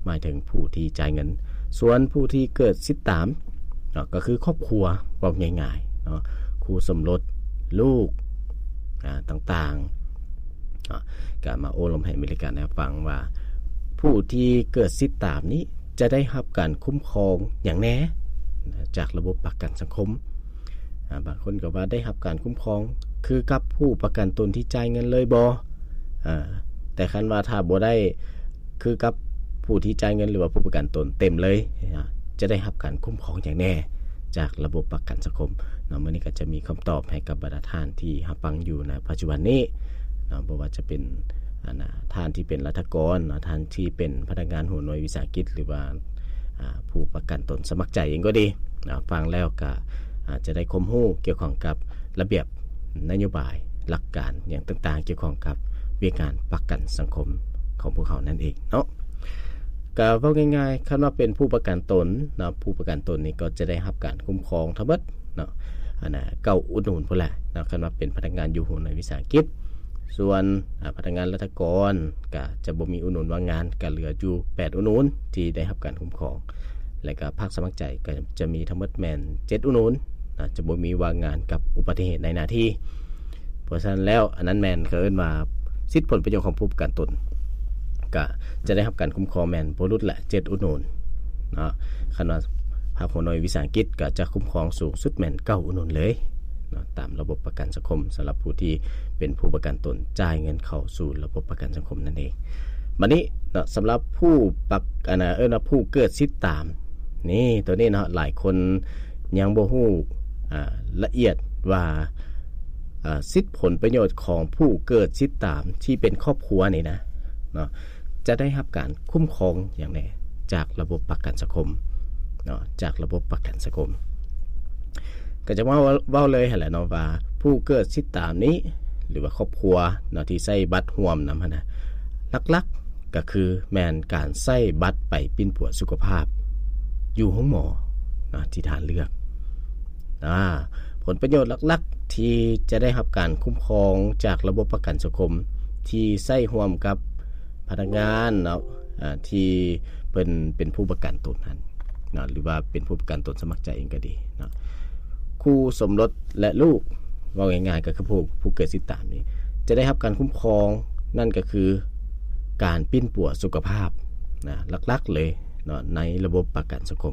หมายถึงผู้ที่จ่ายเงินส่วนผู้ที่เกิดสิทธิ์ตามเนาะก็คือครอบครัวว่าง่ายๆเนาะคู่สมรสลูกต่างๆก็มาโอลมให้อเมริกันให้ฟังว่าผู้ที่เกิดสิทธิ์ตามนี้จะได้รับการคุ้มครองอย่างแน่จากระบบประกันสังคมบางคนก็ว่าได้รับการคุ้มครองคือกับผู้ประกันตนที่จ่ายเงินเลยบ่แต่คันว่าถ้าบ่ได้คือกับผู้ที่จ่ายเงินหรือว่าผู้ประกันตนเต็มเลยจะได้รับการคุ้มครองอย่างแน่จากระบบประกันสังคมเนาะมื้อนี้ก็จะมีคำตอบให้กับบรรดาท่านที่รับฟังอยู่ในปัจจุบันนี้เนาะบ่ว่าจะเป็นท่านที่เป็นรัฐกรท่านที่เป็นพนักงานหัวหน่วยวิสาหกิจหรือว่าผู้ประกันตนสมัครใจเองก็ดีฟังแล้วก็จะได้ความรู้เกี่ยวข้องกับระเบียบนโยบายหลักการอย่างต่างๆเกี่ยวข้องกับวิธีการประกันสังคมของพวกเขานั่นเองเนาะก็เว้าง่ายๆคันว่าเป็นผู้ประกันตนเนาะผู้ประกันตนนี่ก็จะได้รับการคุ้มครองทั้งหมดเนาะเก่าอุดหนุนพุ่นแหละเนาะคันว่าเป็นพนักงานอยู่หัวหน่วยวิสาหกิจส่วนพนักงานรัฐกรก็จะบ่มีอุดหนุนว่างงานก็เหลืออยู่8อุดหนุนที่ได้รับการคุ้มครองและก็ภาคสมัครใจก็จะมีทั้งหมดแม่น7อุดหนุนจะบ่มีว่างงานกับอุบัติเหตุในหน้าที่เพราะฉะนั้นแล้วอันนั้นแม่นเขาเอิ้นว่าสิทธิผลประโยชน์ของผู้ประกันตนก็จะได้รับการคุ้มครองแม่นบ่รุดละ7อุดหนุนเนาะคันว่าภาคหัวหน่วยวิสาหกิจก็จะคุ้มครองสูงสุดแม่น9อุดหนุนเลยเนาะตามระบบประกันสังคมสำหรับผู้ที่เป็นผู้ประกันตนจ่ายเงินเข้าสู่ระบบประกันสังคมนั่นเองบัดนี้เนาะสำหรับผู้ว่าผู้เกิดสิทธิ์ตามนี่ตัวนี้เนาะหลายคนยังบ่ฮู้ละเอียดว่าสิทธิผลประโยชน์ของผู้เกิดสิทธิ์ตามที่เป็นครอบครัวนี่นะเนาะจะได้รับการคุ้มครองอย่างแน่จากระบบประกันสังคมเนาะจากระบบประกันสังคมก็จะว่าเว้าเลยหั่นแหละเนาะว่าผู้เกิดสิทธิ์ตามนี้หรือว่าครอบครัวเนาะที่ใช้บัตรร่วมนำหั่นน่ะหลักๆก็คือแม่นการใช้บัตรไปปิ้นปัวสุขภาพอยู่ห้องหมอนะที่ท่านเลือกผลประโยชน์หลักๆที่จะได้รับการคุ้มครองจากระบบประกันสังคมที่ใช้ร่วมกับพนักงานเนาะที่เป็นผู้ประกันตนนั้นเนาะหรือว่าเป็นผู้ประกันตนสมัครใจเองก็ดีเนาะคู่สมรสและลูกว่าง่ายๆก็คือผู้เกิดสิทธิ์ตามนี้จะได้รับการคุ้มครองนั่นก็คือการปิ้นปัวสุขภาพนะหลักๆเลยเนาะในระบบประกันสังคม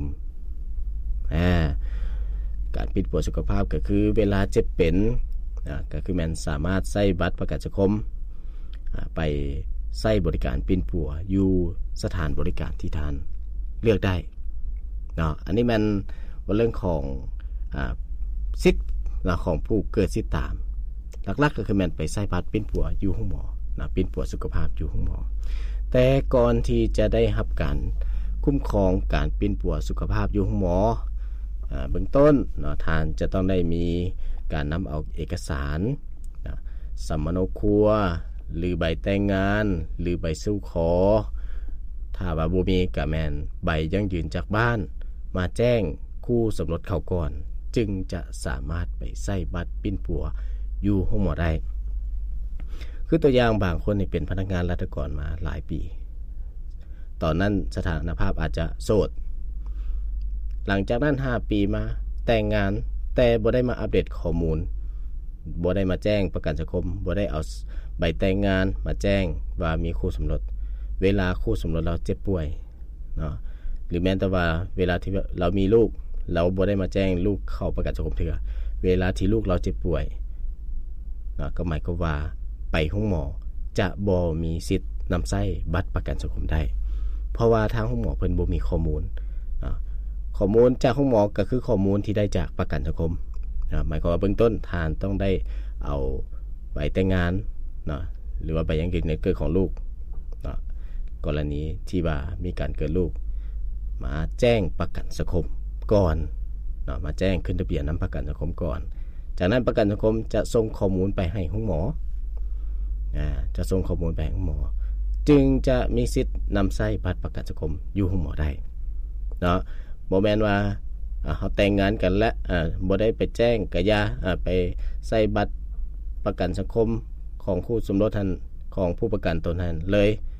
การปิ้นปัวสุขภาพก็คือเวลาเจ็บเป็นก็คือมันสามารถใช้บัตรประกันสังคมไปใช้บริการปิ้นปัวอยู่สถานบริการที่ท่านเลือกได้เนาะอันนี้มันว่าเรื่องของสิทธิ์ของผู้เกิดสิทธิ์ตามหลักๆก็คือมันไปใช้บัตรปิ้นปัวอยู่ห้องหมอนะปิ้นปัวสุขภาพอยู่ห้องหมอแต่ก่อนที่จะได้รับการคุ้มครองการปิ้นปัวสุขภาพอยู่ห้องหมอเบื้องต้นเนาะท่านจะต้องได้มีการนำเอาเอกสารสัมมโนครัวหรือใบแต่งงานหรือใบสู่ขอถ้าว่าบ่มีก็แม่นใบยั่งยืนจากบ้านมาแจ้งคู่สมรสเขาก่อนจึงจะสามารถไปใช้บัตรปิ้นปัวอยู่ห้องหมอได้คือตัวอย่างบางคนนี่เป็นพนักงานรัฐกรมาหลายปีตอนนั้นสถานภาพอาจจะโสดหลังจากนั้น5ปีมาแต่งงานแต่บ่ได้มาอัปเดตข้อมูลบ่ได้มาแจ้งประกันสังคมบ่ได้เอาใบแต่งงานมาแจ้งว่ามีคู่สมรสเวลาคู่สมรสเราเจ็บป่วยเนาะหรือแม้แต่ว่าเวลาที่เรามีลูกเราบ่ได้มาแจ้งลูกเข้าประกันสังคมเถื่อเวลาที่ลูกเราเจ็บป่วยเนาะก็หมายความว่าไปห้องหมอจะบ่มีสิทธิ์นำใช้บัตรประกันสังคมได้เพราะว่าทางห้องหมอเพิ่นบ่มีข้อมูลข้อมูลจากห้องหมอก็คือข้อมูลที่ได้จากประกันสังคมหมายความว่าเบื้องต้นทานต้องได้เอาใบแต่งงานเนาะหรือว่าใบยังยืนในเกิดของลูกเนาะกรณีที่ว่ามีการเกิดลูกมาแจ้งประกันสังคมก่อนเนาะมาแจ้งขึ้นทะเบียนนำประกันสังคมก่อนจากนั้นประกันสังคมจะส่งข้อมูลไปให้ห้องหมอจะส่งข้อมูลไปให้ห้องหมอจึงจะมีสิทธิ์นำใช้บัตรประกันสังคมอยู่ห้องหมอได้เนาะบ่แม่นว่าเฮาแต่งงานกันและบ่ได้ไปแจ้งกะยาไปใส่บัตรประกันสังคมของคู่สมรสท่านของผู้ประกันตนนั้นเลย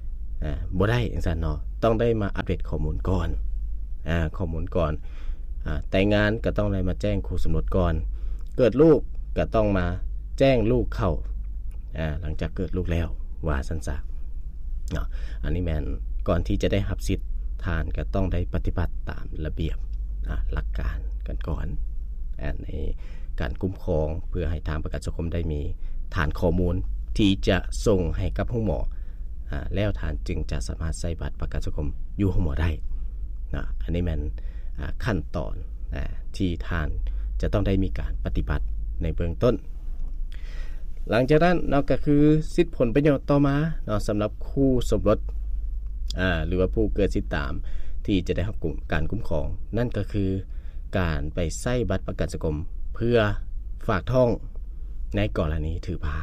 บ่ได้จังซั่นเนาะต้องได้มาอัปเดตข้อมูลก่อนข้อมูลก่อนแต่งงานก็ต้องได้มาแจ้งคู่สมรสก่อนเกิดลูกก็ต้องมาแจ้งลูกเข้าหลังจากเกิดลูกแล้วว่าซั่นซะเนาะอันนี้แม่นก่อนที่จะได้รับสิทธิ์ทานก็ต้องได้ปฏิบัติตามระเบียบหลักการกันก่อนในการคุ้มครองเพื่อให้ทางประกันสังคมได้มีฐานข้อมูลที่จะส่งให้กับห้องหมอแล้วฐานจึงจะสามารถใช้บัตรประกันสังคมอยู่ห้องหมอได้นะอันนี้มันขั้นตอนที่ทานจะต้องได้มีการปฏิบัติในเบื้องต้นหลังจากนั้นนอกก็คือสิทธิผลประโยชน์ต่อมาเนาะสำหรับคู่สมรสหรือว่าผู้เกิดสิทธิตามที่จะได้รับการคุ้มครองนั่นก็คือการไปใช้บัตรประกันสังคมเพื่อฝากท้องในกรณีถือพา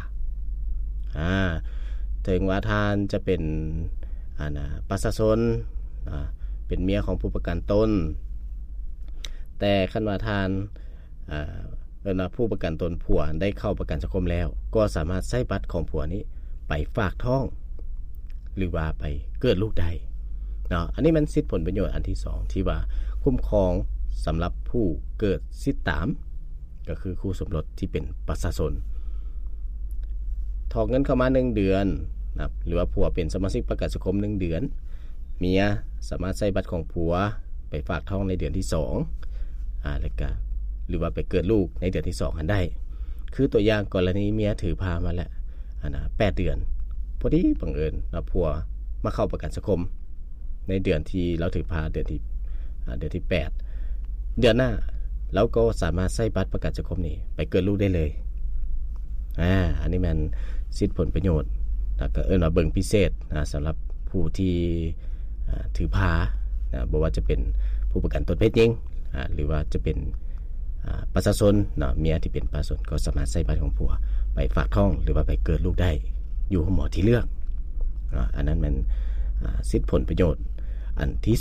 ถึงว่าทานจะเป็นประชาชนเป็นเมียของผู้ประกันตนแต่คันว่าทานผู้ประกันตนผัวได้เข้าประกันสังคมแล้วก็สามารถใช้บัตรของผัวนี้ไปฝากท้องหรือว่าไปเกิดลูกได้เนาะอันนี้มันสิทธิผลประโยชน์อันที่2ที่ว่าคุ้มครองสำหรับผู้เกิดสิทธิตามก็คือคู่สมรสที่เป็นประชาชนถอนเงินเข้ามา1เดือนนะครับหรือว่าผัวเป็นสมาชิกประกันสังคม1เดือนเมียสามารถใช้บัตรของผัวไปฝากท้องในเดือนที่2แล้วก็หรือว่าไปเกิดลูกในเดือนที่2อันได้คือตัวอย่างกรณีเมียถือพามาแล้ว8เดือนพอดีบังเอิญนะผัวมาเข้าประกันสังคมในเดือนที่เราถือพาเดือนที่8เดือนหน้าเราก็สามารถใช้บัตรประกันสังคมนี้ไปเกิดลูกได้เลยอันนี้มันสิทธิผลประโยชน์ก็ว่าเบิ่งพิเศษสำหรับผู้ที่ถือพาบ่ว่าจะเป็นผู้ประกันตนเพศหญิงหรือว่าจะเป็นประชาชนเมียที่เป็นประชาชนก็สามารถใช้บัตรของผัวไปฝากท้องหรือว่าไปเกิดลูกได้อยู่หมอที่เลือกอันนั้นมันสิทธิผลประโยชน์อันที่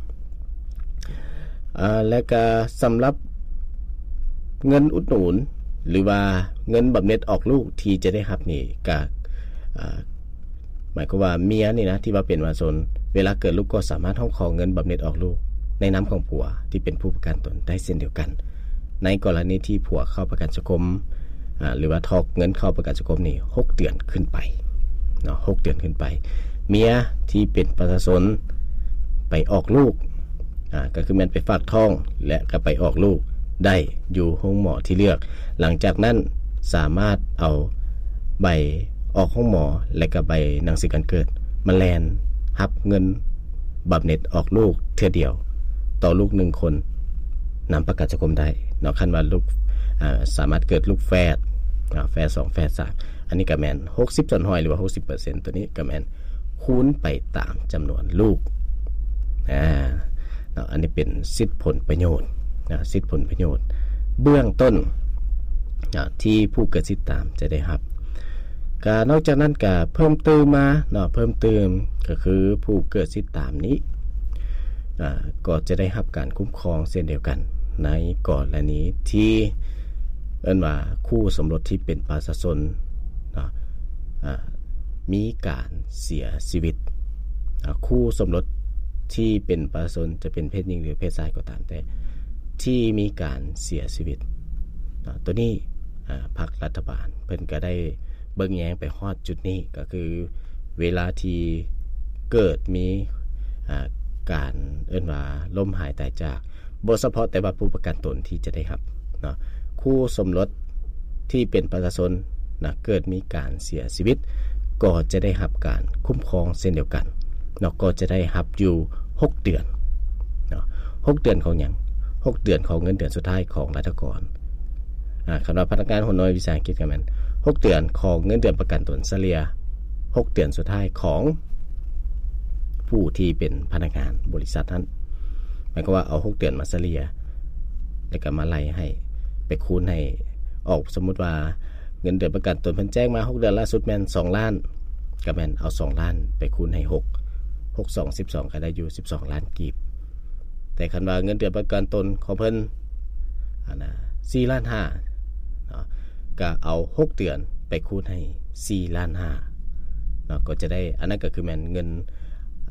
2และก็สำหรับเงินอุดหนุนหรือว่าเงินบำเหน็จออกลูกที่จะได้รับนี่ก็หมายความว่าเมียนี่นะที่ว่าเป็นประชาชนเวลาเกิดลูกก็สามารถขอเงินบำเหน็จออกลูกในนามของผัวที่เป็นผู้ประกันตนได้เช่นเดียวกันในกรณีที่ผัวเข้าประกันสังคมหรือว่าทอกเงินเข้าประกันสังคมนี่6เดือนขึ้นไปเนาะ6เดือนขึ้นไปเมียที่เป็นประชาชนไปออกลูกก็คือมันไปฝากท้องและก็ไปออกลูกได้อยู่ห้องหมอที่เลือกหลังจากนั้นสามารถเอาใบออกห้องหมอและก็ใบหนังสือการเกิดมาแลนรับเงินบำเหน็จออกลูกเทื่อเดียวต่อลูก1คนนำประกันสังคมได้เนาะคันว่าลูกสามารถเกิดลูกแฝดแฝด2แฝด3อันนี้ก็แม่น60%หรือว่า 60% ตัวนี้ก็แม่นคูณไปตามจำนวนลูกเนาะอันนี้เป็นสิทธิผลประโยชน์สิทธิผลประโยชน์เบื้องต้นที่ผู้เกิดสิทธิตามจะได้รับก็นอกจากนั้นก็เพิ่มเติมมาเนาะเพิ่มเติมก็คือผู้เกิดสิทธิตามนี้ก็จะได้รับการคุ้มครองเช่นเดียวกันในกรณีที่ว่าคู่สมรสที่เป็นประชาชนมีการเสียชีวิตคู่สมรสที่เป็นประชาชนจะเป็นเพศหญิงหรือเพศชายก็ตามแต่ที่มีการเสียชีวิตตัวนี้พรรครัฐบาลเพิ่นก็ได้เบิ่งแยงไปฮอดจุดนี้ก็คือเวลาที่เกิดมีการว่าล้มหายตายจากบ่เฉพาะแต่ว่าผู้ประกันตนที่จะได้รับเนาะคู่สมรสที่เป็นประชาชนเกิดมีการเสียชีวิตก็จะได้รับการคุ้มครองเช่นเดียวกันเนาะก็จะได้รับอยู่6เดือนเนาะ6เดือนของหยัง6เดือนของเงินเดือนสุดท้ายของรัฐกรคำว่าพนักงานหัวหน่วยวิสาหกิจกันแม่น6เดือนของเงินเดือนประกันตนเฉลี่ย6เดือนสุดท้ายของผู้ที่เป็นพนักงานบริษัทนั้นหมายความว่าเอา6เดือนมาเฉลี่ยแล้วก็มาไล่ให้ไปคูณให้ออกสมมุติว่าเงินเดือนประกันตนเพิ่นแจ้งมา6เดือนล่าสุดแม่น2ล้านก็แม่นเอา2ล้านไปคูณให้6 2 12ก็ได้อยู่12ล้านกีบแต่คันว่าเงินเดือนประกันตนของเพิ่น4ล้าน5เนาะก็เอา6เดือนไปคูณให้4ล้าน5เนาะก็จะได้อันนั้นก็คือแม่นเงิน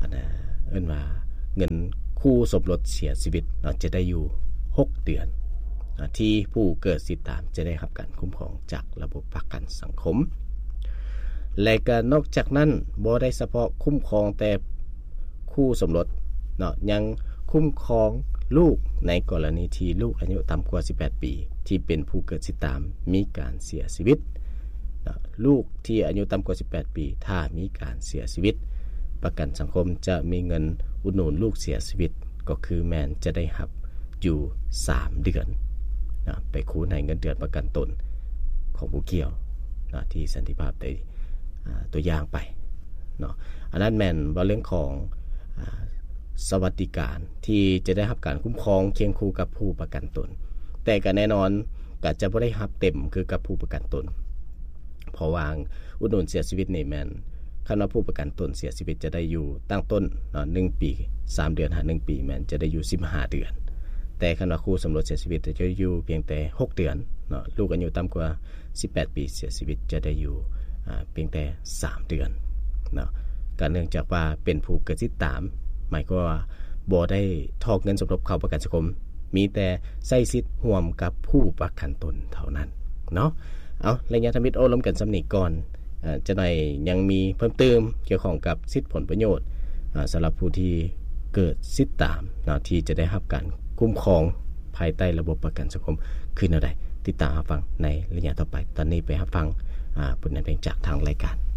อันน่ะเอิ้นว่าเงินคู่สมรสเสียชีวิตเนาะจะได้อยู่6เดือนที่ผู้เกิดสิทธิตามจะได้รับการคุ้มครองจากระบบประกันสังคมและก็นอกจากนั้นบ่ได้เฉพาะคุ้มครองแต่คู่สมรสเนาะยังคุ้มครองลูกในกรณีที่ลูกอายุต่ำกว่า18ปีที่เป็นผู้เกิดสิทธิตามมีการเสียชีวิตนะลูกที่อายุต่ำกว่า18ปีถ้ามีการเสียชีวิตประกันสังคมจะมีเงินอุดหนุนลูกเสียชีวิตก็คือแม่นจะได้รับอยู่3เดือนนะไปคูณให้เงินเดือนประกันตนของผู้เกี่ยวนะที่สันติภาพได้ตัวอย่างไปเนาะอันนั้นแม่นว่าเรื่องของสวัสดิการที่จะได้รับการคุ้มครองเคียงคู่กับผู้ประกันตนแต่ก็แน่นอนก็จะบ่ได้รับเต็มคือกับผู้ประกันตนเพราะว่าอุดหนุนเสียชีวิตนี่แม่นคันว่าผู้ประกันตนเสียชีวิตจะได้อยู่ตั้งต้นเนาะ1ปี3เดือนหา1ปีแม่นจะได้อยู่15เดือนแต่คันว่าคู่สมรสเสียชีวิตจะอยู่เพียงแต่6เดือนเนาะลูกอายุต่ำกว่า18ปีเสียชีวิตจะได้อยู่เพียงแต่3เดือนเนาะก็เนื่องจากว่าเป็นผู้เกิดสิทธิตามหมายก็ว่าบ่ได้ทอกเงินสมทบเข้าประกันสังคมมีแต่ใช้สิทธิ์ร่วมกับผู้ประกันตนเท่านั้นเนาะเอาระยะธมิตรโอ้ล้มกันสำนีก่อนจะหน่อยยังมีเพิ่มเติมเกี่ยวข้องกับสิทธิผลประโยชน์สำหรับผู้ที่เกิดสิทธิตามเนาะที่จะได้รับการคุ้มครองภายใต้ระบบประกันสังคมคือแนวใดติดตามรับฟังในระยะต่อไปตอนนี้ไปรับฟังผลงานเพลงจากทางรายการ